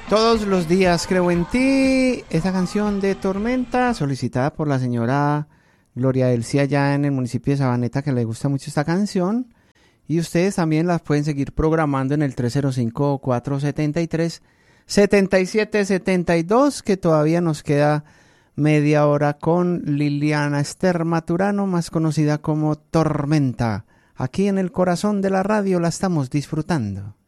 Todos los días creo en ti. Esta canción de Tormenta, solicitada por la señora Gloria Elcia allá en el municipio de Sabaneta, que le gusta mucho esta canción. Y ustedes también las pueden seguir programando en el 305-473-7772, que todavía nos queda media hora con Liliana Esther Maturano, más conocida como Tormenta. Aquí en el corazón de la radio la estamos disfrutando.